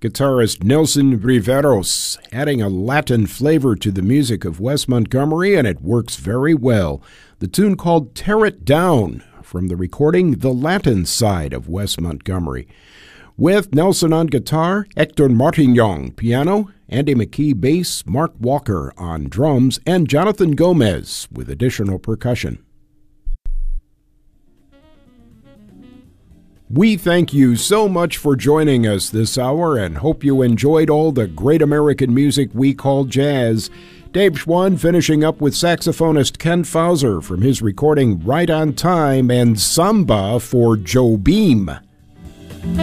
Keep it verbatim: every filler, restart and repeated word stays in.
guitarist Nelson Riveros, adding a Latin flavor to the music of Wes Montgomery, and it works very well. The tune called Tear It Down, from the recording The Latin Side of Wes Montgomery. With Nelson on guitar, Hector Martignon piano, Andy McKee bass, Mark Walker on drums, and Jonathan Gomez with additional percussion. We thank you so much for joining us this hour and hope you enjoyed all the great American music we call jazz. Dave Schwann finishing up with saxophonist Ken Fauser from his recording Right on Time and Samba for Joe Beam.